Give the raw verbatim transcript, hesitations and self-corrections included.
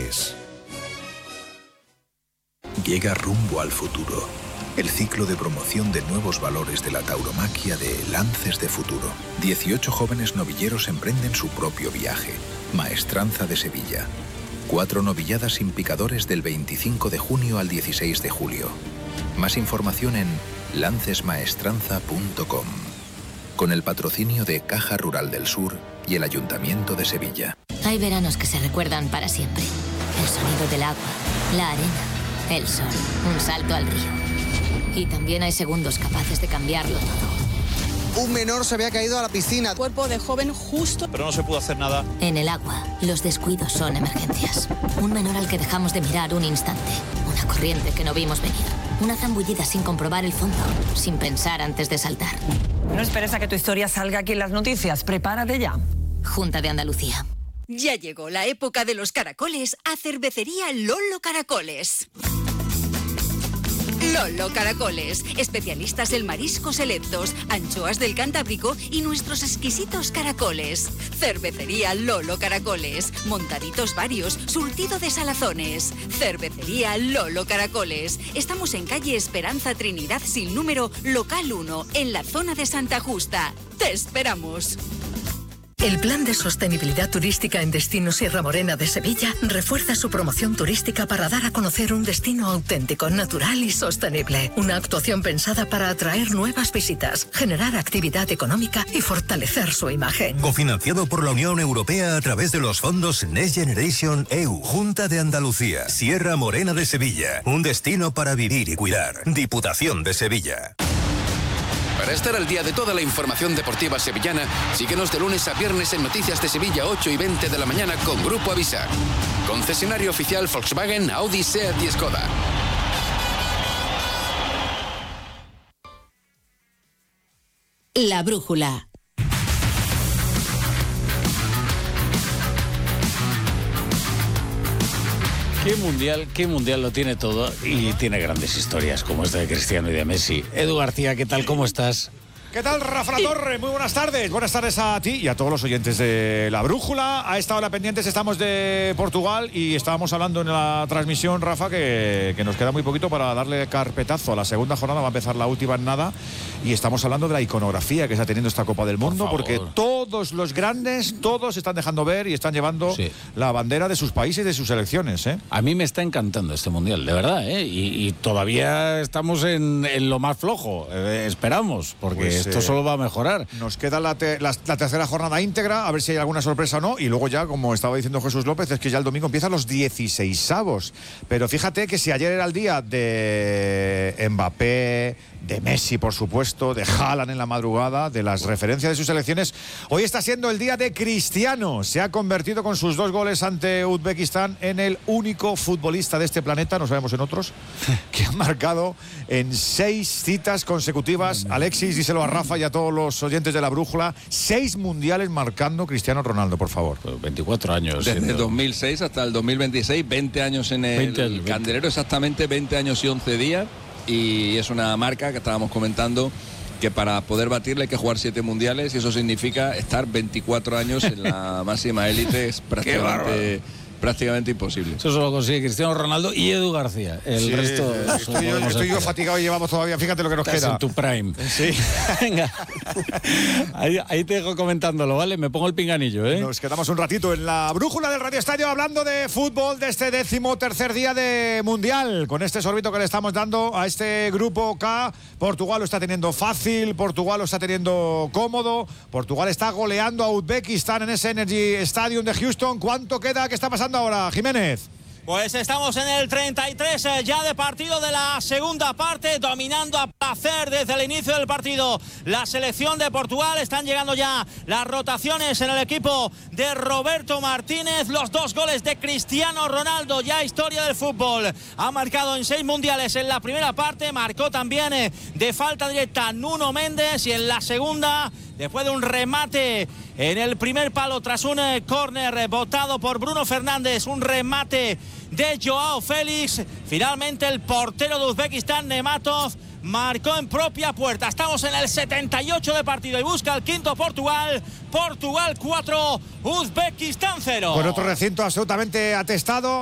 es. Llega Rumbo al Futuro, el ciclo de promoción de nuevos valores de la tauromaquia de Lances de Futuro. dieciocho jóvenes novilleros emprenden su propio viaje. Maestranza de Sevilla. Cuatro novilladas sin picadores del veinticinco de junio al dieciséis de julio. Más información en lances maestranza punto com. Con el patrocinio de Caja Rural del Sur y el Ayuntamiento de Sevilla. Hay veranos que se recuerdan para siempre. El sonido del agua, la arena, el sol, un salto al río. Y también hay segundos capaces de cambiarlo todo. Un menor se había caído a la piscina. Cuerpo de joven justo. Pero no se pudo hacer nada. En el agua, los descuidos son emergencias. Un menor al que dejamos de mirar un instante. Una corriente que no vimos venir. Una zambullida sin comprobar el fondo, sin pensar antes de saltar. No esperes a que tu historia salga aquí en las noticias. Prepárate ya. Junta de Andalucía. Ya llegó la época de los caracoles a Cervecería Lolo Caracoles. Lolo Caracoles, especialistas en mariscos selectos, anchoas del Cantábrico y nuestros exquisitos caracoles. Cervecería Lolo Caracoles, montaditos varios, surtido de salazones. Cervecería Lolo Caracoles. Estamos en calle Esperanza Trinidad sin número, local uno, en la zona de Santa Justa. ¡Te esperamos! El Plan de Sostenibilidad Turística en Destino Sierra Morena de Sevilla refuerza su promoción turística para dar a conocer un destino auténtico, natural y sostenible. Una actuación pensada para atraer nuevas visitas, generar actividad económica y fortalecer su imagen. Cofinanciado por la Unión Europea a través de los fondos Next Generation E U. Junta de Andalucía. Sierra Morena de Sevilla. Un destino para vivir y cuidar. Diputación de Sevilla. Para estar al día de toda la información deportiva sevillana, síguenos de lunes a viernes en Noticias de Sevilla, ocho y veinte de la mañana con Grupo Avisar. Concesionario oficial Volkswagen, Audi, Seat y Skoda. La brújula. Qué mundial, qué mundial lo tiene todo y tiene grandes historias como esta de Cristiano y de Messi. Edu García, ¿qué tal? ¿Cómo estás? ¿Qué tal, Rafa La Torre? Muy buenas tardes. Buenas tardes a ti y a todos los oyentes de La Brújula. A esta hora pendientes estamos de Portugal y estábamos hablando en la transmisión, Rafa, que, que nos queda muy poquito para darle carpetazo a la segunda jornada. Va a empezar la última en nada y estamos hablando de la iconografía que está teniendo esta Copa del Mundo, Por porque todos los grandes, todos están dejando ver y están llevando sí. la bandera de sus países y de sus selecciones. ¿eh? A mí me está encantando este mundial, de verdad, ¿eh? y, y todavía estamos en, en lo más flojo. Eh, esperamos, porque pues, esto solo va a mejorar. Nos queda la, te, la, la tercera jornada íntegra, a ver si hay alguna sorpresa o no, y luego ya, como estaba diciendo Jesús López, es que ya el domingo empiezan los dieciseisavos. Pero fíjate que si ayer era el día de Mbappé, de Messi, por supuesto, de Haaland en la madrugada, de las referencias de sus selecciones, hoy está siendo el día de Cristiano. Se ha convertido con sus dos goles ante Uzbekistán en el único futbolista de este planeta, no sabemos en otros, que ha marcado en seis citas consecutivas. Alexis, díselo a Rafa y a todos los oyentes de La Brújula, seis mundiales marcando Cristiano Ronaldo, por favor. Pues veinticuatro años. Desde siendo... dos mil seis hasta el dos mil veintiséis, veinte años en el veinte, veinte. Candelero, exactamente veinte años y once días. Y es una marca que estábamos comentando que para poder batirle hay que jugar siete mundiales y eso significa estar veinticuatro años en la máxima élite. Es prácticamente, prácticamente imposible. Eso solo consigue Cristiano Ronaldo y Edu García. El sí, resto estoy, yo, estoy yo fatigado y llevamos todavía, fíjate lo que nos Estás queda. En tu prime. Sí. Venga. Ahí, ahí te dejo comentándolo, ¿vale? Me pongo el pinganillo, ¿eh? Nos quedamos un ratito en La Brújula del Radio Estadio hablando de fútbol de este décimo tercer día de Mundial. Con este sorbito que le estamos dando a este grupo K, Portugal lo está teniendo fácil, Portugal lo está teniendo cómodo, Portugal está goleando a Uzbekistán en ese Energy Stadium de Houston. ¿Cuánto queda? ¿Qué está pasando ahora, Jiménez? Pues estamos en el treinta y tres eh, ya de partido de la segunda parte, dominando a placer desde el inicio del partido la selección de Portugal. Están llegando ya las rotaciones en el equipo de Roberto Martínez. Los dos goles de Cristiano Ronaldo, ya historia del fútbol. Ha marcado en seis mundiales en la primera parte, marcó también eh, de falta directa Nuno Méndez y en la segunda, después de un remate en el primer palo tras un eh, córner eh, botado por Bruno Fernández, un remate de Joao Félix. Finalmente el portero de Uzbekistán, Nematov, marcó en propia puerta. Estamos en el setenta y ocho de partido y busca el quinto Portugal. Portugal cuatro, Uzbekistán cero. Con otro recinto absolutamente atestado.